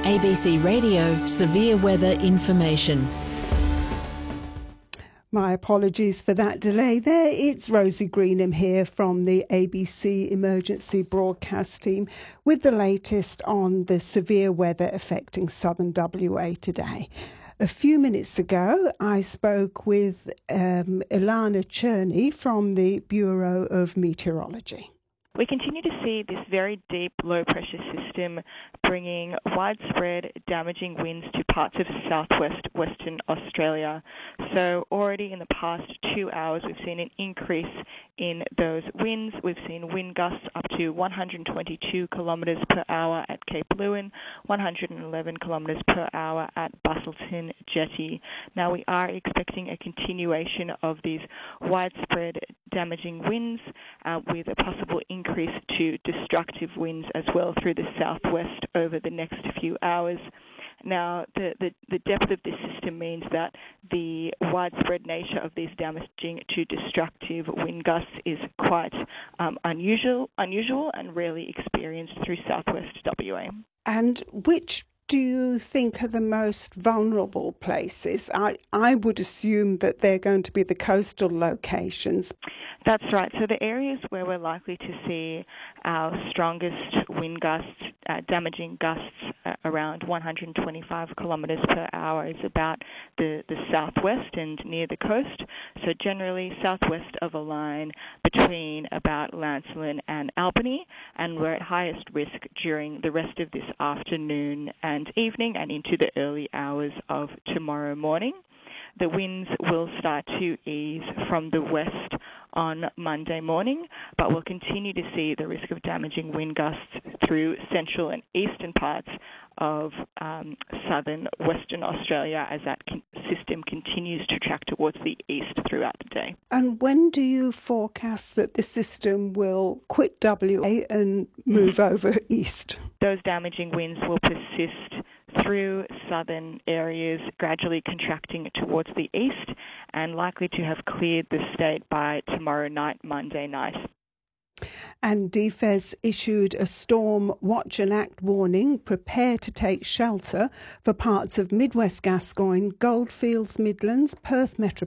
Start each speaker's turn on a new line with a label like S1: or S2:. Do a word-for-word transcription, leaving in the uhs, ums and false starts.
S1: A B C Radio Severe Weather Information.
S2: My apologies for that delay there. It's Rosie Greenham here from the A B C Emergency Broadcast Team with the latest on the severe weather affecting southern W A today. A few minutes ago, I spoke with um, Ilana Cherney from the Bureau of Meteorology.
S3: We continue to see this very deep low-pressure system bringing widespread damaging winds to parts of southwest Western Australia. So already in the past two hours, we've seen an increase in those winds. We've seen wind gusts up to one hundred twenty-two kilometres per hour at Cape Leeuwin, one hundred eleven kilometres per hour at Busselton Jetty. Now we are expecting a continuation of these widespread damaging winds uh, with a possible increase increase to destructive winds as well through the southwest over the next few hours. Now, the, the, the depth of this system means that the widespread nature of these damaging to destructive wind gusts is quite um, unusual, unusual and rarely experienced through southwest W A.
S2: And which do you think are the most vulnerable places? I, I would assume that they're going to be the coastal locations.
S3: That's right. So the areas where we're likely to see our strongest wind gusts, uh, damaging gusts uh, around one hundred twenty-five kilometres per hour is about the, the southwest and near the coast. So generally southwest of a line between about Lancelin and Albany, and we're at highest risk during the rest of this afternoon and evening and into the early hours of tomorrow morning. The winds will start to ease from the west on Monday morning, but we'll continue to see the risk of damaging wind gusts through central and eastern parts of um, southern Western Australia as that con- system continues to track towards the east throughout the day.
S2: And when do you forecast that the system will quit W A and move over east?
S3: Those damaging winds will persist through southern areas, gradually contracting towards the east and likely to have cleared the state by tomorrow night, Monday night.
S2: And D F E S issued a storm watch and act warning. Prepare to take shelter for parts of Midwest Gascoyne, Goldfields, Midlands, Perth Metropolitan